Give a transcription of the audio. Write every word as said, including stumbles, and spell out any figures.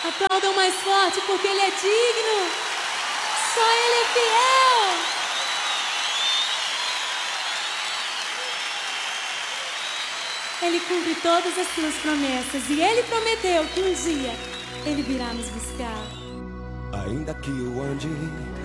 Aplaudam mais forte porque Ele é digno. Só Ele é fiel. Ele cumpre todas as suas promessas e Ele prometeu que um dia Ele virá nos buscar. Ainda que eu ande